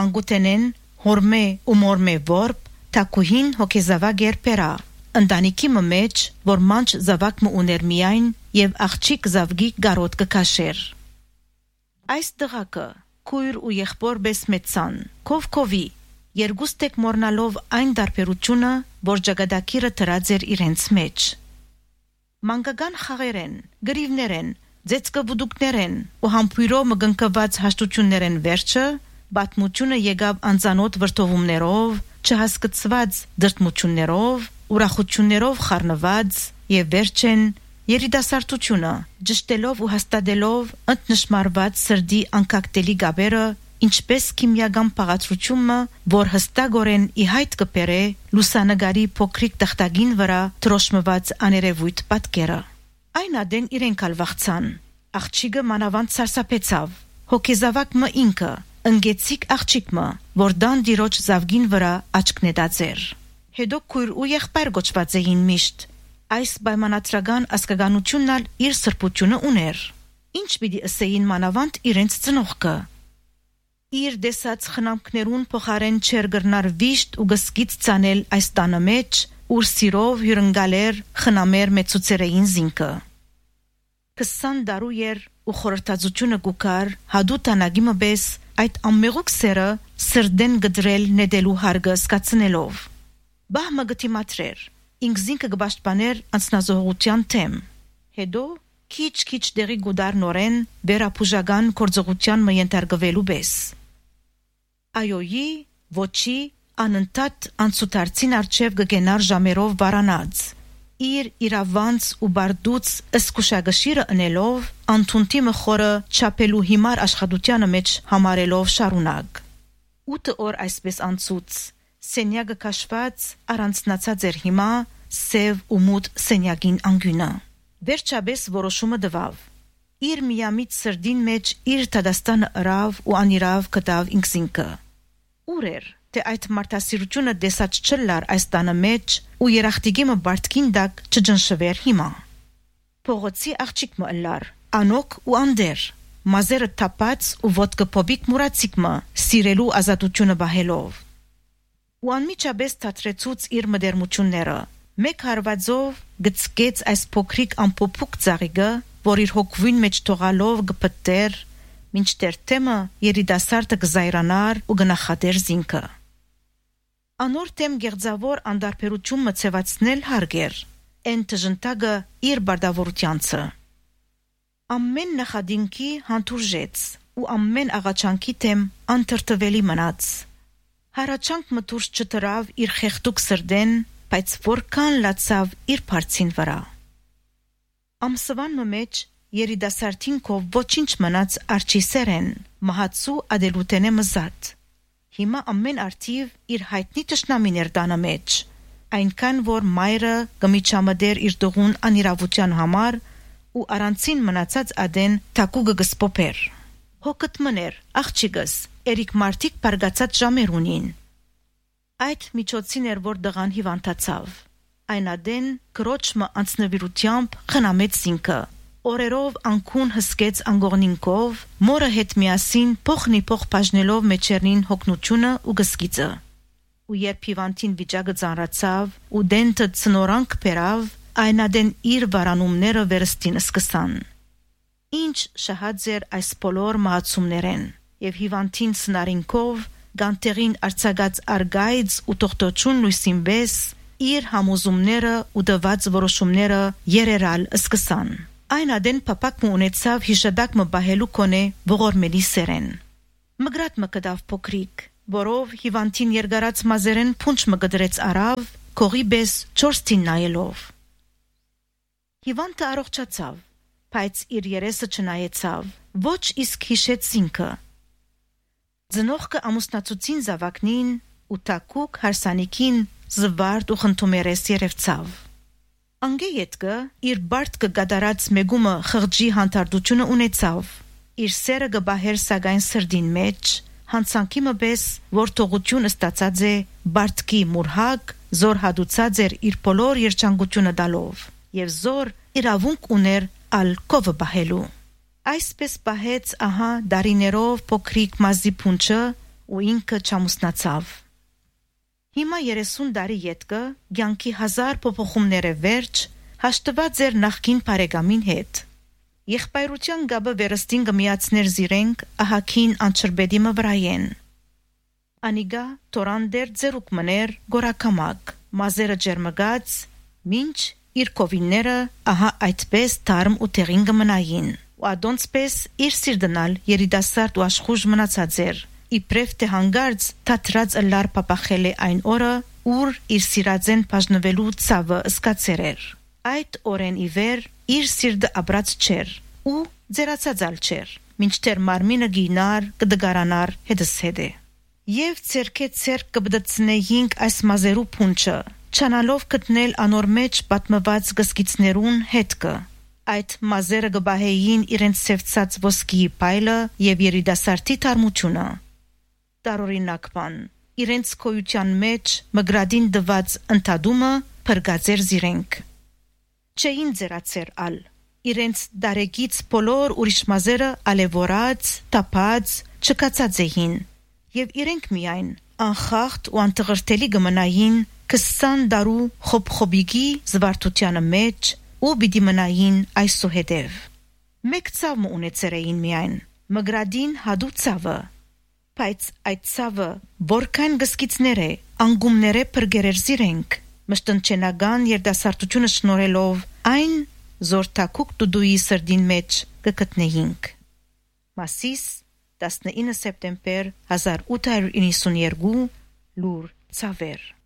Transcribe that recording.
մանգուտենեն հորմե ու մորմե որբ թակուհին հոգեզավակ երբերա ընտանիքի մեջ որ մանչ զավակ մը ուներ միայն եւ աղջիկ զավգի գարոտ կքաշեր այս դղակը քույր ու եղբոր բես մեծան կովի երկուստեք մորնալով այն դարբերությունը որ ճակատագիրը դրած էր իրենց մեջ մանկական խաղերեն գրիվներեն ձեցկվուդուկներեն ու համբույրով մգնկված հաշտություններեն վերջը բաթմությունը եկավ անծանոթ վրթովումներով չհասկացված դրտմություններով ուրախություններով խառնված եւ վերջեն երիտասարդությունը ճշտելով ու հաստատելով ընտնշմարված սրդի անկակտելի գաբերը ինչպես քիմիական պաղացրությունը որ հստակորեն ի հայտ կբերե լուսանգարի փոքրիկ տախտակին վրա տրոշմված աներևույթ պատկերը այն ադեն իրեն կալվախցան աղջիկը մանավանդ սարսափեցավ հոգեզավակ մը ինքը ընգեցիկ աղջիկը որ դան դիրոջ զավգին վրա աչք նետածեր հետո քույր ու եղբայր գոչված էին միշտ այս պայմանացրական ասկականությունն ալ իր սրբությունը ուներ ինչ պիտի ասեին մանավանդ իրենց ծնողքը իր դեսած խնամքներուն փոխարեն չեր գրնար վիշտ ու գսկից ցանել այս տանը մեջ ուր սիրով հյուրընկալեր խնամեր մեծուցերային զինքը 20 դարույր ու խորհրդածությունը գուկար հադու տանագի մբես այդ ամմեղուկ սերը սրդեն գդրել նետելու հարգը սկացնելով բահմը գտիմատրեր ինքզինքը գբաշտպաներ անձնազոհության թեմ հետո քիչ դերի գուդար նորեն վերապուժական կորձողության մը ենթարկվելու բես այոյի ոչի անընդհատ անցուտարցին արջև գգենար ժամերով վարանած իր իրավանց ու բարդուց ըսկուշագշիրը ընելով անթունտի մխորը չապելու հիմար աշխատությանը մեջ համարելով շարունակ 8 օր այսպես անցուց սենյակը կաշված առանցնացած էր հիմա սև ու մութ սենյակին անգյունը վերջաբես որոշումը դվավ իր միամիտ սրդին մեջ իր տադաստանը ըրավ ու անիրավ կտավ ինքզինքը ուր էր թե այդ մարդասիրությունը դեսած չլար այս տանը մեջ ու երախտիգիմը բարդքին դակ չջնշվեր հիմա փողոցի աղջիկ մը ըլլար անոք ու անդեր մազերը թապած ու ոտքը փոբիկ մուրացիկմը սիրելու ազատությունը բահելով ու անմիջապես թատրեցուց իր մդերմությունները մեկ հարվածով գծկեց այս փոքրիկ ամփոփուկ ծաղիկը որ իր հոգվին մեջ թողալով գպտեր մինչդեռ թեմը երիտասարդը գզայրանար ու գնախատեր զինքը անոր թեմ գեղձավոր անդարբերություն մցեվացնել հարգեր են տժնտագը իր բարդավորությանցը ամեն նախադինքի հանդուրժեց ու ամեն աղաչանքի թեմ անթրթվելի մնաց հարաճանք մտուրս չտրավ իր խեղդուկ սրդեն բայց որքան լացավ իր բարձին վրա ամսվան մեջ երիտասարդին կով ոչինչ մնաց արջիսերեն մահացու ադելուտենե մզատ հիմա ամեն արդիվ իր հայտնի տշնամին էր տանը մեջ այնքան որ մայրը գմիջամդեր իր դողուն անիրավության համար ու առանցին մնացած ադեն թակուգը գսպոպեր հոգտ մներ աղջիկս երիկ մարդիկ բարգացած ժամեր ունին այդ միջոցին էր որ դղան հիվանդացավ այն ադեն կրոչմը անձնվիրությամբ խնամեց զինքը օրերով անկուն հսկեց անգողնինքով մորը հետ միասին փոխնի փոխ բաժնելով մեջերնին հոգնությունը ու գսկիծը ու երբ հիվանդին վիճակը ծանրացավ ու դենտը ծնորանք բերավ այն ադեն իր վարանումները վերստին սկսան ինչ շահած էր այս բոլոր մահացումներեն եւ հիվանդին սնարինքով գանտերին արցակած արգայց ու տողտոչուն լույսին բես իր համոզումները ու դված որոշումները երերալ սկսան այն ադեն պապակ մը ունեցավ հիշադակ մը բահելու կոնե ողորմելի սերեն մգրատ մը կդավ փոքրիկ որով հիվանդին երգարած մազերեն փունջ մը գդրեց արավ կողի բես չորստին նայելով հիվանդը առողջացավ բայց իր երեսը չնայեցավ ոչ իսկ հիշեց զինքը Ձնողքը ամուսնացուցին զավակնին ու տակուկ հարսանիքին զվարդ ու խնդումերես երևցավ Անգե ետկը իր բարդկը գադարած մեգումը խղջի հանդարտությունը ունեցավ իր սերը գբահեր սագայն սրդին մեջ հանցանքի մբես որ թողություն ստացած է բարդկի մուրհակ զոր հադուցած էր իր բոլոր երջանկությունը դալով եւ զոր իրավունք ուներ ալ կովը բահելու Այսպես պահեց ահա դարիներով փոքրիկ մազի փունչը ու ինքը չամուսնացավ։ Հիմա 30 տարի ետքը կյանքի 1000 փոփոխումները վերջ հաշտված էր նախկին բարեկամին հետ։ Եղբայրության գաբը վերստին կմիացներ զիրենք ահակին անչրբեդիմը վրայեն։ Անիգա տորանդեր ձերուկ մներ գորակամակ, մազերը ջերմգած, մինչ իր կովինները ահա այդպես թարմ ու տեղին կմնային, ու ադոնցպես իր սիրդնալ երիտասարդ ու աշխուժ մնացած էր, իբրև թե հանգարց թատրած ըլլար պապախել է այն օրը, ուր իր սիրածեն բաժնվելու ցավը սկացեր էր։ Այդ օրեն ի վեր իր սիրտը ապրած չէր ու ձերացածալ չէր, մինչդեռ մարմինը գինար կդգարանար հետը։ Եվ ցերկե ցերկ կբդցնեինք այս մազերու փունչը, չանալով գտնել անոր մեջ պատմված գսկիցներուն հետքը։ Այդ մազերը գբահեին իրենց սևծած ոսկի պայլը եւ երիտասարդի թարմությունը։ Տարօրինակ բան, իրենց քոյության մեջ մգրադին դված ընդադումը փրկածեր զիրենք։ Չէին ձերացեր ալ, իրենց դարեկից բոլոր ուրիշ մազերը ալևորած, տապած, չկացած էին, եւ իրենք միայն անխախտ ու անտղրտելի գմնային 20 դարու խոբխոբիգի զվարթությանը մեջ ու պիտի մնային այսուհետև։ Մեկ ցավ ունեցեր էին միայն, մգրադին հադու ցավը, բայց այդ ցավը որքան գսկիցներ է, անգումներ է փրկերեր զիրենք, մշտնչենական երդասարտությունը շնորելով այն զորթակուկ դուդուի սրդին մեջ կգտնեինք։ Մասիս 19 սեպտեմբեր 1892 լուր ցավեր։